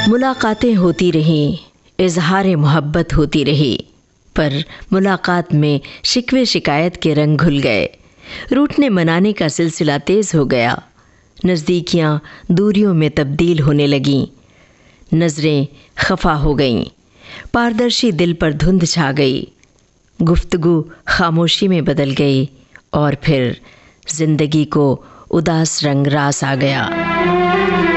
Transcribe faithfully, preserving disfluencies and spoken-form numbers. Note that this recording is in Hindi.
मुलाकातें होती रहीं, इजहार मोहब्बत होती रही, पर मुलाकात में शिकवे शिकायत के रंग घुल गए। रूठने मनाने का सिलसिला तेज हो गया। नज़दीकियां दूरियों में तब्दील होने लगीं। नज़रें खफा हो गईं। पारदर्शी दिल पर धुंध छा गई। गुफ्तगू खामोशी में बदल गई और फिर जिंदगी को उदास रंग रास आ गया।